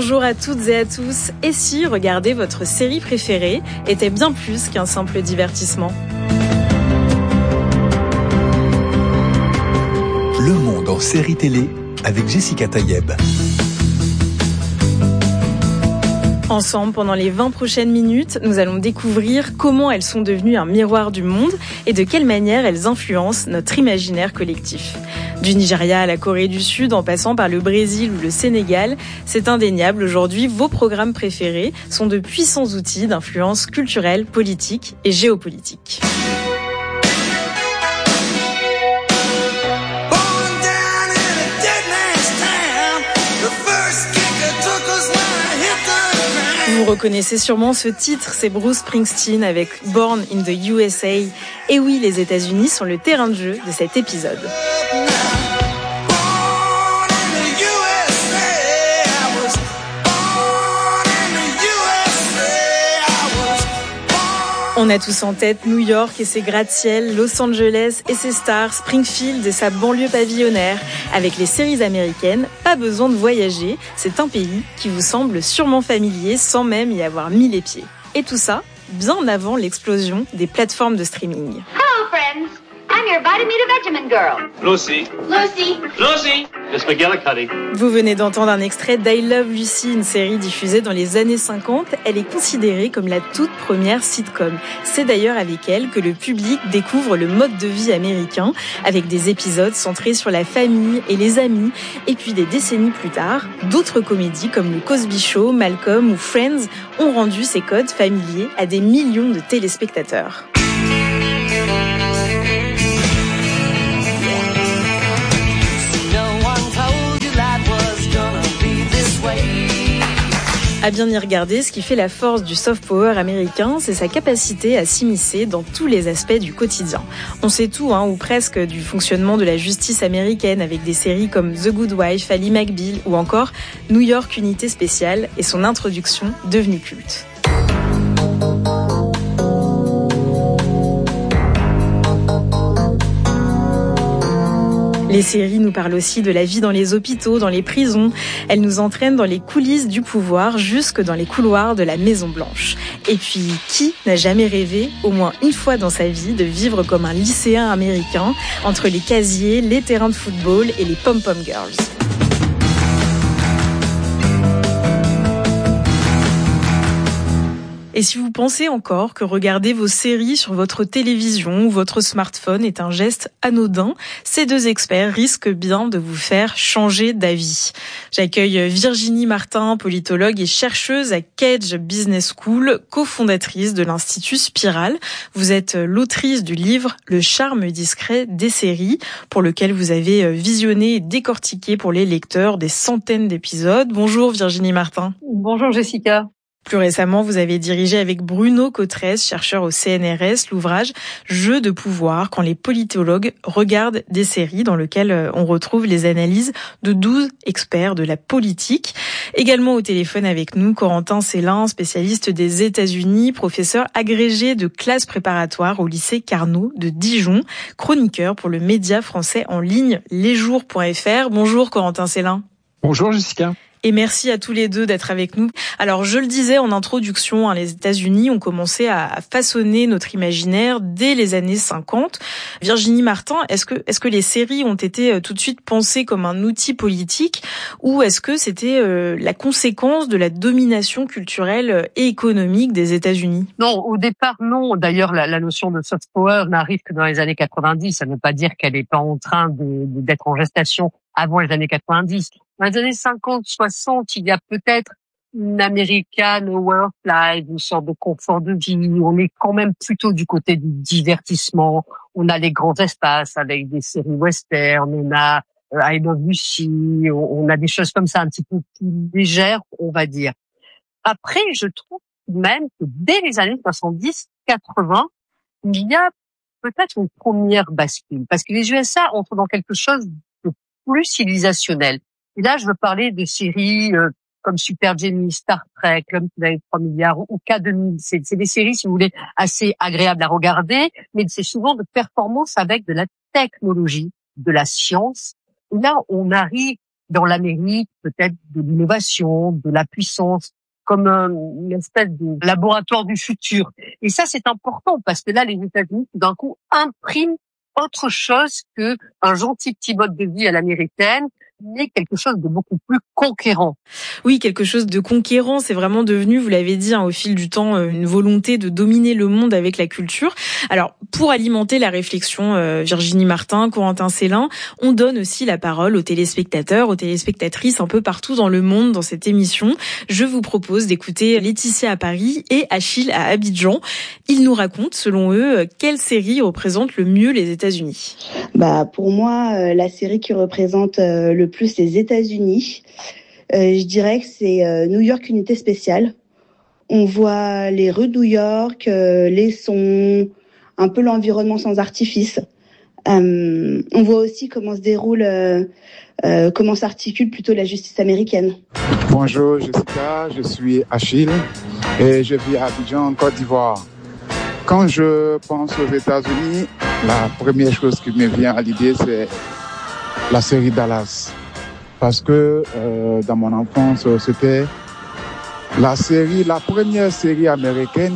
Bonjour à toutes et à tous. Et si regarder votre série préférée était bien plus qu'un simple divertissement ? Le monde en série télé avec Jessica Tayeb. Ensemble, pendant les 20 prochaines minutes, nous allons découvrir comment elles sont devenues un miroir du monde et de quelle manière elles influencent notre imaginaire collectif. Du Nigeria à la Corée du Sud, en passant par le Brésil ou le Sénégal, c'est indéniable, aujourd'hui, vos programmes préférés sont de puissants outils d'influence culturelle, politique et géopolitique. Vous reconnaissez sûrement ce titre, c'est Bruce Springsteen avec Born in the USA. Et oui, les États-Unis sont le terrain de jeu de cet épisode. On a tous en tête New York et ses gratte-ciel, Los Angeles et ses stars, Springfield et sa banlieue pavillonnaire. Avec les séries américaines, pas besoin de voyager, c'est un pays qui vous semble sûrement familier sans même y avoir mis les pieds. Et tout ça, bien avant l'explosion des plateformes de streaming. Hello, friends. I'm your Vitamin Vegemin girl. Lucy. Lucy. Lucy. Miss McGillicuddy. Vous venez d'entendre un extrait d'I Love Lucy, une série diffusée dans les années 50. Elle est considérée comme la toute première sitcom. C'est d'ailleurs avec elle que le public découvre le mode de vie américain, avec des épisodes centrés sur la famille et les amis. Et puis des décennies plus tard, d'autres comédies comme le Cosby Show, Malcolm ou Friends ont rendu ces codes familiers à des millions de téléspectateurs. À bien y regarder, ce qui fait la force du soft power américain, c'est sa capacité à s'immiscer dans tous les aspects du quotidien. On sait tout, ou presque, du fonctionnement de la justice américaine avec des séries comme The Good Wife, Ally McBeal ou encore New York Unité Spéciale et son introduction devenue culte. Les séries nous parlent aussi de la vie dans les hôpitaux, dans les prisons. Elles nous entraînent dans les coulisses du pouvoir, jusque dans les couloirs de la Maison Blanche. Et puis, qui n'a jamais rêvé, au moins une fois dans sa vie, de vivre comme un lycéen américain, entre les casiers, les terrains de football et les pom-pom girls ? Et si vous pensez encore que regarder vos séries sur votre télévision ou votre smartphone est un geste anodin, ces deux experts risquent bien de vous faire changer d'avis. J'accueille Virginie Martin, politologue et chercheuse à Cage Business School, cofondatrice de l'Institut Spiral. Vous êtes l'autrice du livre « Le charme discret des séries » pour lequel vous avez visionné et décortiqué pour les lecteurs des centaines d'épisodes. Bonjour Virginie Martin. Bonjour Jessica. Plus récemment, vous avez dirigé avec Bruno Cotresse, chercheur au CNRS, l'ouvrage « Jeu de pouvoir » quand les politologues regardent des séries dans lequel on retrouve les analyses de 12 experts de la politique. Également au téléphone avec nous, Corentin Célin, spécialiste des États-Unis, professeur agrégé de classe préparatoire au lycée Carnot de Dijon, chroniqueur pour le média français en ligne lesjours.fr. Bonjour Corentin Célin. Bonjour Jessica. Et merci à tous les deux d'être avec nous. Alors, je le disais en introduction, les États-Unis ont commencé à façonner notre imaginaire dès les années 50. Virginie Martin, est-ce que les séries ont été tout de suite pensées comme un outil politique ou est-ce que c'était la conséquence de la domination culturelle et économique des États-Unis ? Non, au départ, non. D'ailleurs, la notion de soft power n'arrive que dans les années 90. Ça ne veut pas dire qu'elle n'est pas en train d'être en gestation avant les années 90. Dans les années 50, 60, il y a peut-être une American work life, une sorte de confort de vie. On est quand même plutôt du côté du divertissement. On a les grands espaces avec des séries western, on a I Love Lucy, on a des choses comme ça un petit peu plus légères, on va dire. Après, je trouve même que dès les années 70, 80, il y a peut-être une première bascule. Parce que les USA entrent dans quelque chose de plus civilisationnel. Et là, je veux parler de séries comme Super Jenny, Star Trek, L'Homme qui valait 3 milliards ou K2000. C'est des séries, si vous voulez, assez agréables à regarder, mais c'est souvent de performance avec de la technologie, de la science. Et là, on arrive dans l'Amérique, peut-être de l'innovation, de la puissance, comme une espèce de laboratoire du futur. Et ça, c'est important parce que là, les États-Unis, tout d'un coup, impriment autre chose que un gentil petit mode de vie à l'américaine, mais quelque chose de beaucoup plus conquérant. Oui, quelque chose de conquérant, c'est vraiment devenu, vous l'avez dit, au fil du temps, une volonté de dominer le monde avec la culture. Alors, pour alimenter la réflexion, Virginie Martin, Corentin Célin, on donne aussi la parole aux téléspectateurs, aux téléspectatrices un peu partout dans le monde dans cette émission. Je vous propose d'écouter Laetitia à Paris et Achille à Abidjan. Ils nous racontent, selon eux, quelle série représente le mieux les États-Unis. Pour moi, la série qui représente le plus les États-Unis, je dirais que c'est New York Unité Spéciale. On voit les rues de New York, les sons, un peu l'environnement sans artifice. On voit aussi comment se déroule, comment s'articule plutôt la justice américaine. Bonjour Jessica, je suis Achille et je vis à Abidjan, en Côte d'Ivoire. Quand je pense aux États-Unis, la première chose qui me vient à l'idée, c'est la série Dallas. Parce que dans mon enfance, c'était la première série américaine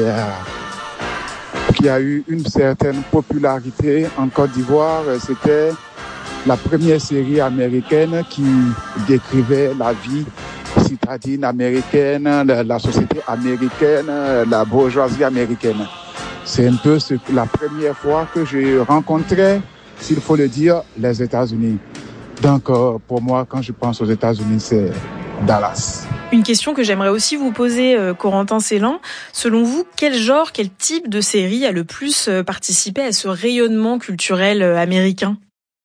qui a eu une certaine popularité en Côte d'Ivoire. C'était la première série américaine qui décrivait la vie citadine américaine, la société américaine, la bourgeoisie américaine. C'est un peu la première fois que j'ai rencontré, s'il faut le dire, les États-Unis. Donc, pour moi, quand je pense aux États-Unis, c'est Dallas. Une question que j'aimerais aussi vous poser, Corentin Célin. Selon vous, quel type de série a le plus participé à ce rayonnement culturel américain ?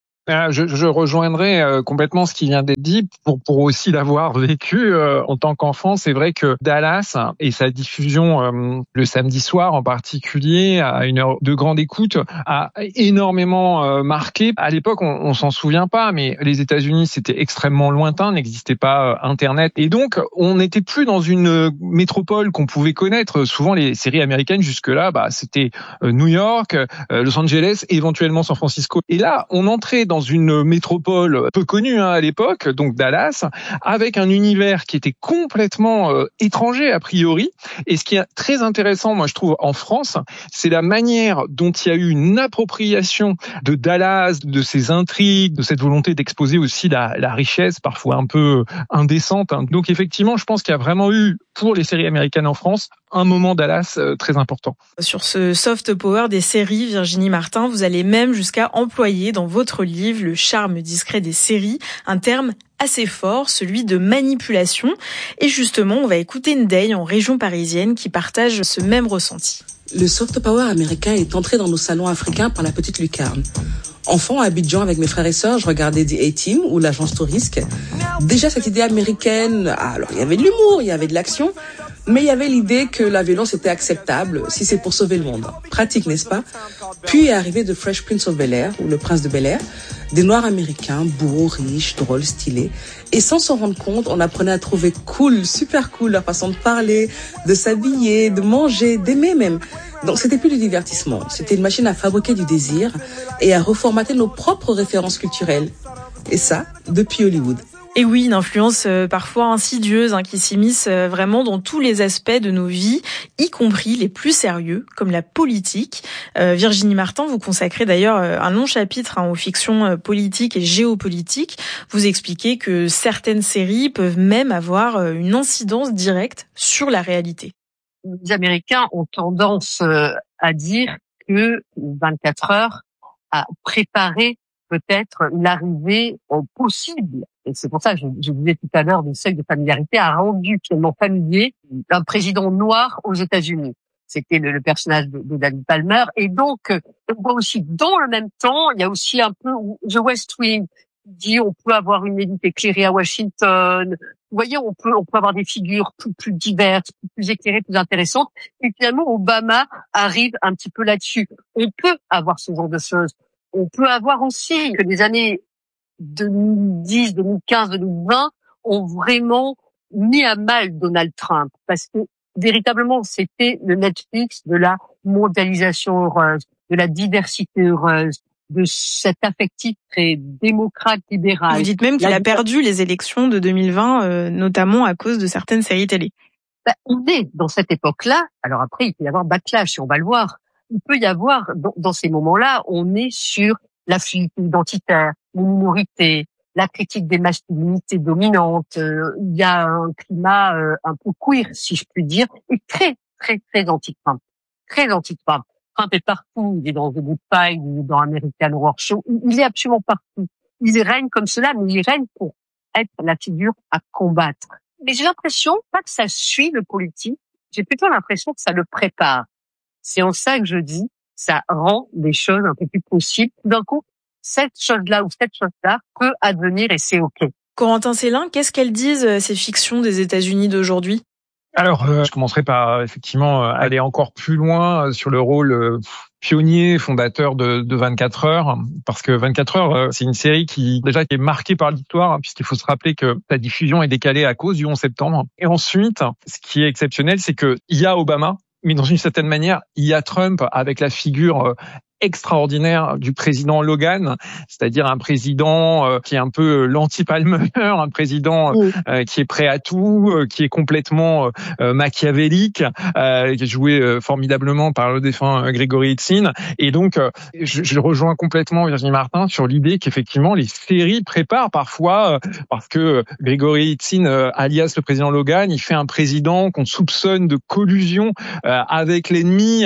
Je rejoindrai complètement ce qui vient d'être dit pour aussi l'avoir vécu en tant qu'enfant. C'est vrai que Dallas et sa diffusion le samedi soir en particulier à une heure de grande écoute a énormément marqué. À l'époque, on s'en souvient pas, mais les États-Unis c'était extrêmement lointain, n'existait pas Internet et donc on n'était plus dans une métropole qu'on pouvait connaître. Souvent les séries américaines jusque-là, c'était New York, Los Angeles, éventuellement San Francisco. Et là, on entrait dans une métropole peu connue à l'époque, donc Dallas, avec un univers qui était complètement étranger a priori. Et ce qui est très intéressant, moi je trouve, en France, c'est la manière dont il y a eu une appropriation de Dallas, de ses intrigues, de cette volonté d'exposer aussi la richesse, parfois un peu indécente. Donc effectivement, je pense qu'il y a vraiment eu, pour les séries américaines en France, un moment Dallas très important. Sur ce soft power des séries, Virginie Martin, vous allez même jusqu'à employer dans votre livre Le charme discret des séries, un terme assez fort, celui de manipulation. Et justement, on va écouter Ndeye en région parisienne qui partage ce même ressenti. Le soft power américain est entré dans nos salons africains par la petite lucarne. Enfant à Abidjan avec mes frères et sœurs, je regardais The A-Team ou l'agence Tourisque. Déjà cette idée américaine, alors il y avait de l'humour, il y avait de l'action, mais il y avait l'idée que la violence était acceptable si c'est pour sauver le monde. Pratique, n'est-ce pas? Puis est arrivé The Fresh Prince of Bel-Air ou Le Prince de Bel-Air, des Noirs américains, beaux, riches, drôles, stylés. Et sans s'en rendre compte, on apprenait à trouver cool, super cool leur façon de parler, de s'habiller, de manger, d'aimer même. Donc c'était plus du divertissement, c'était une machine à fabriquer du désir et à reformater nos propres références culturelles. Et ça, depuis Hollywood. Et oui, une influence parfois insidieuse qui s'immisce vraiment dans tous les aspects de nos vies, y compris les plus sérieux, comme la politique. Virginie Martin, vous consacrez d'ailleurs un long chapitre aux fictions politiques et géopolitiques. Vous expliquez que certaines séries peuvent même avoir une incidence directe sur la réalité. Les Américains ont tendance à dire que 24 heures a préparé peut-être l'arrivée possible. Et c'est pour ça que je disais tout à l'heure, le seuil de familiarité a rendu tellement familier un président noir aux États-Unis. C'était le personnage de David Palmer. Et donc, on voit aussi, dans le même temps, il y a aussi un peu The West Wing, qui dit on peut avoir une élite éclairée à Washington. Vous voyez, on peut avoir des figures plus diverses, plus éclairées, plus intéressantes. Et finalement, Obama arrive un petit peu là-dessus. On peut avoir ce genre de choses. On peut avoir aussi que les années 2010, 2015, 2020 ont vraiment mis à mal Donald Trump parce que véritablement c'était le Netflix de la mondialisation heureuse, de la diversité heureuse, de cet affectif très démocrate libéral. Vous dites même qu'il a perdu les élections de 2020, notamment à cause de certaines séries télé. On est dans cette époque-là. Alors après, il peut y avoir backlash, et on va le voir. Il peut y avoir, dans ces moments-là, on est sur la fluidité identitaire, les minorités, la critique des masculinités dominantes. Il y a un climat un peu queer, si je puis dire, et très, très, très anti-Trump. Très anti-Trump. Trump est partout. Il est dans The Good Fight, il est dans American Horror Show. Il est absolument partout. Il règne comme cela, mais il règne pour être la figure à combattre. Mais j'ai l'impression, pas que ça suit le politique, j'ai plutôt l'impression que ça le prépare. C'est en ça que je dis, ça rend les choses un peu plus possibles. D'un coup, cette chose-là ou cette chose-là peut advenir et c'est OK. Corentin Célin, qu'est-ce qu'elles disent, ces fictions des États-Unis d'aujourd'hui ? Alors, je commencerai par effectivement aller encore plus loin sur le rôle pionnier, fondateur de 24 heures, parce que 24 heures, c'est une série qui déjà est marquée par l'histoire, puisqu'il faut se rappeler que la diffusion est décalée à cause du 11 septembre. Et ensuite, ce qui est exceptionnel, c'est que il y a Obama, mais dans une certaine manière, il y a Trump avec la figure extraordinaire du président Logan, c'est-à-dire un président qui est un peu l'anti-Palmer, un président qui est prêt à tout, qui est complètement machiavélique, qui est joué formidablement par le défunt Gregory Itzin. Et donc, je rejoins complètement Virginie Martin sur l'idée qu'effectivement, les séries préparent parfois, parce que Gregory Itzin, alias le président Logan, il fait un président qu'on soupçonne de collusion avec l'ennemi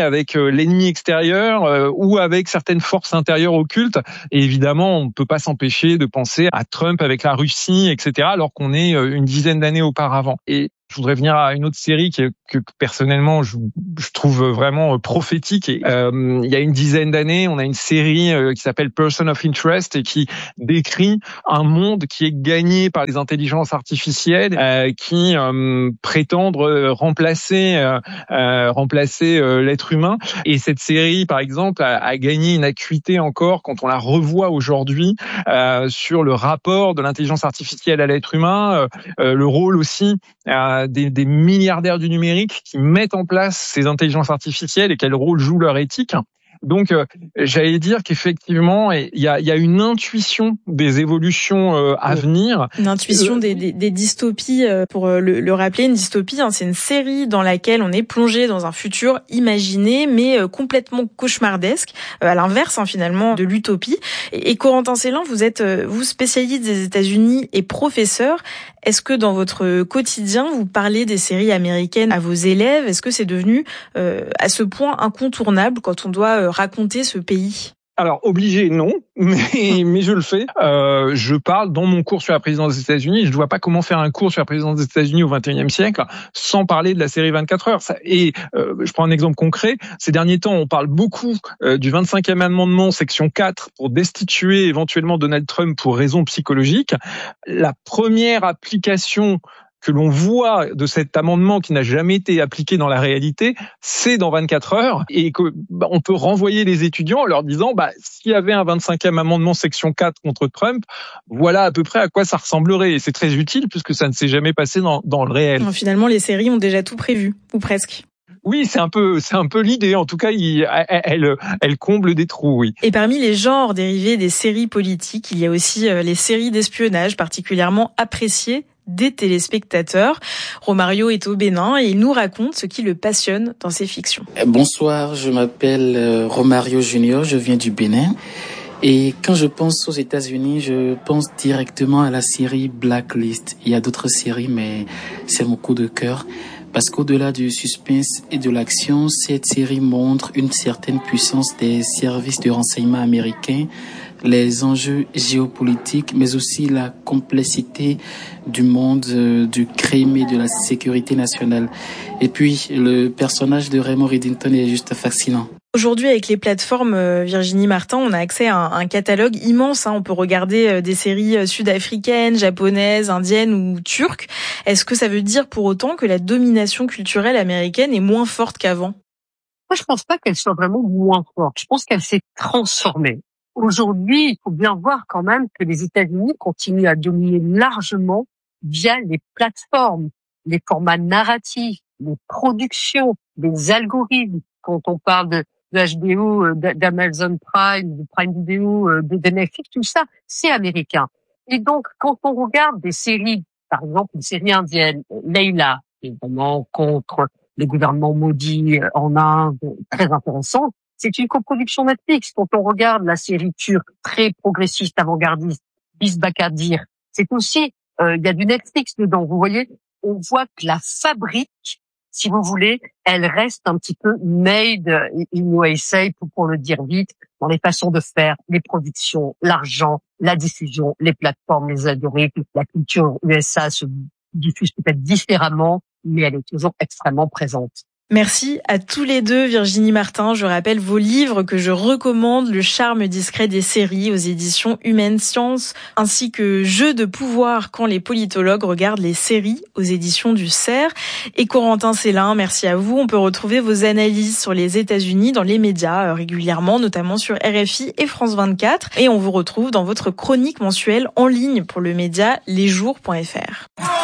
extérieur, ou avec certaines forces intérieures occultes. Et évidemment, on ne peut pas s'empêcher de penser à Trump avec la Russie, etc., alors qu'on est une dizaine d'années auparavant. Et je voudrais venir à une autre série que personnellement je trouve vraiment prophétique. Et, il y a une dizaine d'années, on a une série qui s'appelle Person of Interest et qui décrit un monde qui est gagné par les intelligences artificielles qui prétendent remplacer l'être humain. Et cette série, par exemple, a gagné une acuité encore quand on la revoit aujourd'hui sur le rapport de l'intelligence artificielle à l'être humain, le rôle aussi des milliardaires du numérique qui mettent en place ces intelligences artificielles et quel rôle joue leur éthique. Donc, j'allais dire qu'effectivement, il y a une intuition des évolutions à venir. Une intuition des dystopies, pour le rappeler. Une dystopie, c'est une série dans laquelle on est plongé dans un futur imaginé, mais complètement cauchemardesque, à l'inverse finalement de l'utopie. Et Corentin Célin, vous êtes spécialiste des États-Unis et professeur. Est-ce que dans votre quotidien, vous parlez des séries américaines à vos élèves ? Est-ce que c'est devenu à ce point incontournable quand on doit raconter ce pays ? Alors, obligé, non, mais je le fais. Je parle dans mon cours sur la présidence des États-Unis. Je ne vois pas comment faire un cours sur la présidence des États-Unis au XXIe siècle sans parler de la série 24 heures. Et je prends un exemple concret. Ces derniers temps, on parle beaucoup du 25e amendement, section 4, pour destituer éventuellement Donald Trump pour raisons psychologiques. La première application que l'on voit de cet amendement qui n'a jamais été appliqué dans la réalité, c'est dans 24 heures, et que on peut renvoyer les étudiants en leur disant s'il y avait un 25e amendement section 4 contre Trump, voilà à peu près à quoi ça ressemblerait. Et c'est très utile puisque ça ne s'est jamais passé dans le réel. Finalement, les séries ont déjà tout prévu, ou presque. Oui, c'est un peu l'idée. En tout cas, elle comble des trous, oui. Et parmi les genres dérivés des séries politiques, il y a aussi les séries d'espionnage particulièrement appréciées des téléspectateurs. Romario est au Bénin et il nous raconte ce qui le passionne dans ses fictions. Bonsoir, je m'appelle Romario Junior, je viens du Bénin. Et quand je pense aux États-Unis, je pense directement à la série Blacklist. Il y a d'autres séries, mais c'est mon coup de cœur. Parce qu'au-delà du suspense et de l'action, cette série montre une certaine puissance des services de renseignement américains, les enjeux géopolitiques, mais aussi la complexité du monde du crime et de la sécurité nationale. Et puis, le personnage de Raymond Reddington est juste fascinant. Aujourd'hui, avec les plateformes Virginie Martin, on a accès à un catalogue immense. On peut regarder des séries sud-africaines, japonaises, indiennes ou turques. Est-ce que ça veut dire pour autant que la domination culturelle américaine est moins forte qu'avant ? Moi, je pense pas qu'elle soit vraiment moins forte. Je pense qu'elle s'est transformée. Aujourd'hui, il faut bien voir quand même que les États-Unis continuent à dominer largement via les plateformes, les formats narratifs, les productions, les algorithmes. Quand on parle de HBO, d'Amazon Prime, de Prime Video, de Netflix, tout ça, c'est américain. Et donc, quand on regarde des séries, par exemple une série indienne, Leila, évidemment contre le gouvernement maudit en Inde, très intéressant, c'est une coproduction Netflix. Quand on regarde la série turque, très progressiste, avant-gardiste, Biz Bakadir, c'est aussi, il y a du Netflix dedans, vous voyez, on voit que la fabrique, si vous voulez, elle reste un petit peu made in USA, pour le dire vite, dans les façons de faire, les productions, l'argent, la diffusion, les plateformes, les algorithmes. La culture USA se diffuse peut-être différemment, mais elle est toujours extrêmement présente. Merci à tous les deux, Virginie Martin. Je rappelle vos livres que je recommande, Le charme discret des séries aux éditions Humaine Science, ainsi que Jeu de pouvoir quand les politologues regardent les séries aux éditions du CERF. Et Corentin Célin, merci à vous. On peut retrouver vos analyses sur les États-Unis dans les médias régulièrement, notamment sur RFI et France 24. Et on vous retrouve dans votre chronique mensuelle en ligne pour le média lesjours.fr.